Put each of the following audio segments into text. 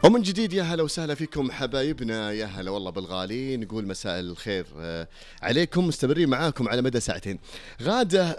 ومن جديد يا هلا وسهلا فيكم حبايبنا، يا هلا والله بالغالي. نقول مساء الخير عليكم، مستمرين معاكم على مدى ساعتين. غادة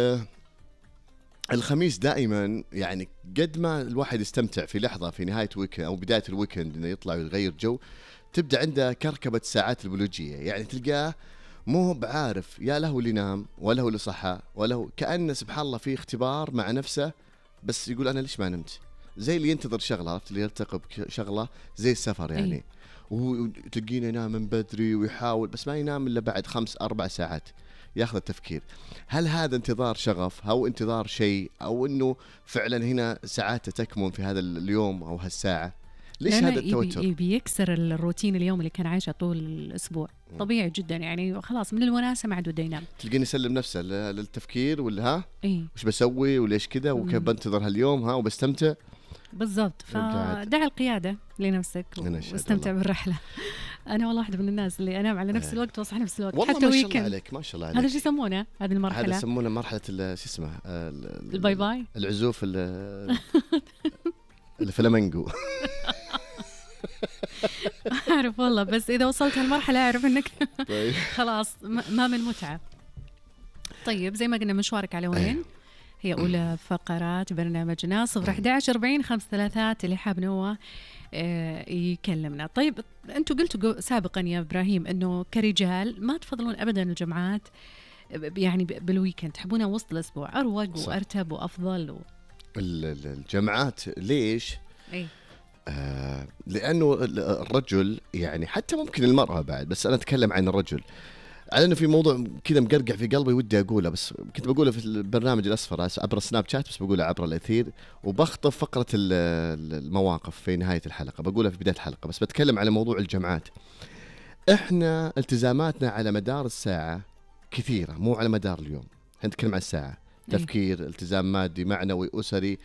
الخميس دائما يعني قد ما الواحد يستمتع في لحظة في نهاية ويكند أو بداية الويكند إنه يطلع ويغير جو، تبدأ عنده كركبة الساعات البيولوجية. يعني تلقاه مو بعارف يا له اللي نام ولا هو اللي صحى ولا هو، كأنه سبحان الله في اختبار مع نفسه، بس يقول أنا ليش ما نمت؟ زي اللي ينتظر شغله، عرفت، اللي يرتقب شغله زي السفر يعني. وتلقينه ينام من بدري ويحاول، بس ما ينام إلا بعد 5-4 ساعات ياخذ التفكير. هل هذا انتظار شغف أو انتظار شيء، أو أنه فعلا هنا ساعاته تكمن في هذا اليوم أو هالساعة؟ ليش هذا التوتر؟ يبي يكسر الروتين اليوم اللي كان عايشه طول الأسبوع. طبيعي جدا يعني، خلاص من الوناسة ما عاد بده ينام. تلقيني يسلم نفسه للتفكير ولا إيه؟ وش بسوي وليش كذا وكيف بنتظر هاليوم وبستمتع. بالضبط. فدع القيادة لنفسك واستمتع بالرحلة. أنا والله واحدة من الناس اللي أنام على نفس الوقت وأصحى نفس الوقت والله حتى ما شاء الله عليك، ما شاء الله عليك. هذا شو يسمونه هذه المرحلة؟ هذا يسمونه مرحلة شو اسمه الباي باي، العزوف الفلامنجو. أعرف والله، بس إذا وصلت هالمرحلة أعرف إنك طيب. خلاص ما من متعة. طيب زي ما قلنا مشوارك على وين؟ هي أولى فقرات برنامجنا 011-40-533 اللي حاب نوه يكلمنا. طيب أنتوا قلتوا سابقا يا إبراهيم أنه كرجال ما تفضلون أبدا الجمعات يعني بالويكند، تحبونها وسط الأسبوع أروق وأرتب وأفضل الجمعات ليش؟ إيه؟ لأنه الرجل يعني حتى ممكن المرأة بعد، بس أنا أتكلم عن الرجل، على أنه في موضوع كذا مقرقع في قلبي ودي أقوله، بس كنت بقوله في البرنامج الأصفر عبر سناب شات، بس بقوله عبر الأثير وبخطف فقرة المواقف في نهاية الحلقة، بقولها في بداية الحلقة. بس بتكلم على موضوع الجمعات. إحنا التزاماتنا على مدار الساعة كثيرة، مو على مدار اليوم. إحنا نتكلم عن الساعة، تفكير، التزام مادي، معنوي، أسري،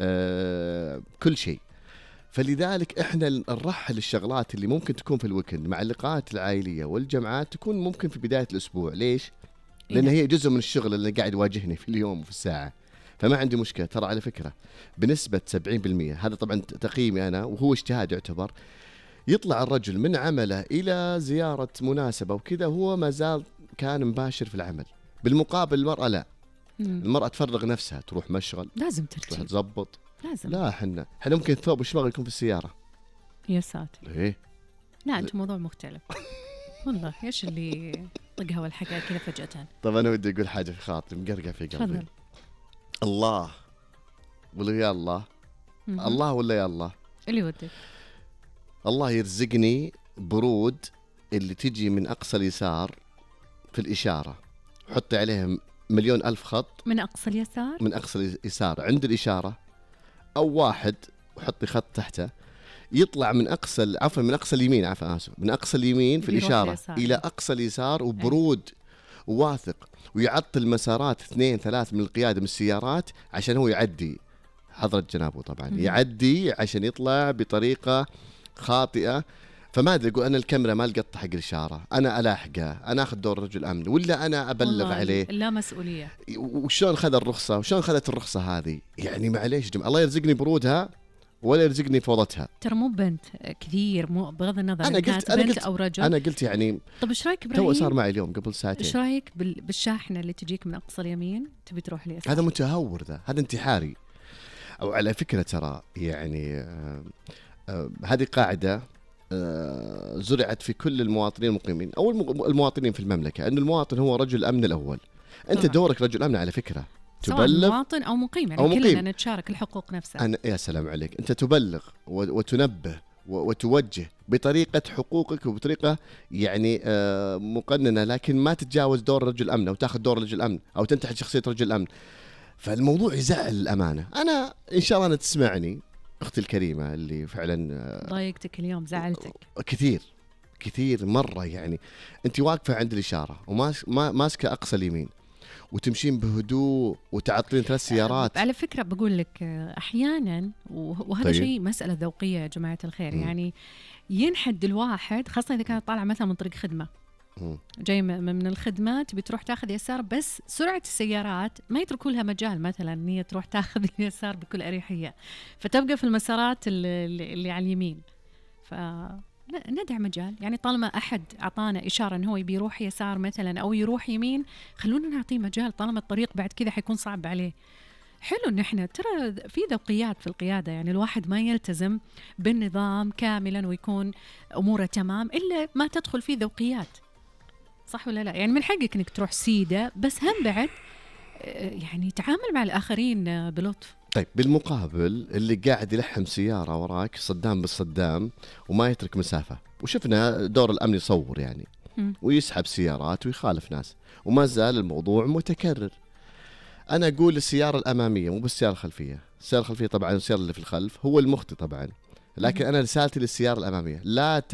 كل شيء. فلذلك احنا نرحل الشغلات اللي ممكن تكون في الويكند مع اللقاءات العائليه والجمعات تكون ممكن في بدايه الاسبوع. ليش؟ لان هي جزء من الشغل اللي قاعد يواجهني في اليوم وفي الساعه، فما عندي مشكله. ترى على فكره بنسبه 70%، هذا طبعا تقييمي انا وهو اجتهاد يعتبر، يطلع الرجل من عمله الى زياره مناسبه وكذا هو ما زال كان مباشر في العمل. بالمقابل المراه لا، المراه تفرغ نفسها، تروح مشغل، لازم ترتب، تزبط. لازم. لا احنا ممكن الثوب والشماغ يكون في السيارة. يا ساتر. ايه؟ لا انت موضوع مختلف. والله ايش اللي طقها والحكاية كذا فجأة. طب انا ودي اقول حاجة في خاطري مقرقع في قلبي. تفضل. الله ولا يا الله؟ الله ولا يا الله؟ اللي ودك. الله يرزقني برود اللي تجي من اقصى اليسار في الاشارة، حطي عليهم 1,000,000 خط. من اقصى اليسار؟ من اقصى اليسار عند الاشارة، او واحد وحطي خط تحته يطلع من اقصى من اقصى اليمين، اسف، من اقصى اليمين في الاشاره الى اقصى اليسار، وبرود وواثق، ويعطل مسارات 2-3 من القياده من السيارات عشان هو يعدي حضرة جنابه طبعا. يعدي عشان يطلع بطريقه خاطئه. فما ادري، اقول انا الكاميرا ما القط حق الاشاره، انا الاحقه، انا اخذ دور رجل امن ولا انا ابلغ عليه؟ لا مسؤوليه. وشلون خذ الرخصه وشلون خذت الرخصه هذه؟ يعني معليش جماعه، الله يرزقني برودها ولا يرزقني فوضتها. ترى مو بنت كثير، مو بغض النظر أنا كانت بنت او رجل. انا قلت يعني. طب ايش رايك ابراهيم؟ تو صار معي اليوم قبل ساعتين. ايش رايك بالشاحنه اللي تجيك من اقصى اليمين تبي تروح اليسار؟ هذا متهور، هذا انتحاري. او على فكره ترى يعني هذه قاعده زرعت في كل المواطنين المقيمين او المواطنين في المملكه، أن المواطن هو رجل الامن الاول. انت طبعا دورك رجل امن على فكره، سواء مواطن او مقيم، يعني كلنا نتشارك الحقوق نفسها. يا سلام عليك، انت تبلغ وتنبه وتوجه بطريقه حقوقك وبطريقه يعني مقننه، لكن ما تتجاوز دور رجل الامن او تاخذ دور رجل الامن او تنتحل شخصيه رجل الامن. فالموضوع يزعل الامانه. انا ان شاء الله أنا تسمعني اختي الكريمه اللي فعلا ضايقتك اليوم، زعلتك كثير مره. يعني انت واقفه عند الاشاره وماسكه اقصى اليمين وتمشين بهدوء وتعطلين 3 سيارات. على فكرة بقول لك أحيانا، وهذا طيب. شيء مسألة ذوقية يا جماعة الخير. يعني ينحد الواحد، خاصة إذا كانت طالعة مثلا من طريق خدمة، جاي من الخدمات بتروح تاخذ يسار، بس سرعة السيارات ما يتركوا لها مجال مثلا ان هي تروح تاخذ اليسار بكل أريحية، فتبقى في المسارات اللي على اليمين. ندع مجال، يعني طالما أحد أعطانا إشارة أنه هو يبي يروح يسار مثلا أو يروح يمين، خلونا نعطيه مجال، طالما الطريق بعد كذا حيكون صعب عليه. حلو إن إحنا ترى في ذوقيات في القيادة، يعني الواحد ما يلتزم بالنظام كاملا ويكون أموره تمام إلا ما تدخل فيه ذوقيات، صح ولا لا؟ يعني من حقك إنك تروح سيدة، بس هم بعد يعني تعامل مع الآخرين بلطف. طيب بالمقابل اللي قاعد يلحم سيارة وراك صدام بالصدام وما يترك مسافة، وشفنا دور الأمن يصور يعني ويسحب سيارات ويخالف ناس، وما زال الموضوع متكرر. أنا أقول السيارة الأمامية مو بالسيارة الخلفية، السيارة الخلفية طبعا السيارة اللي في الخلف هو المخطئ طبعا، لكن أنا رسالتي للسيارة الأمامية لا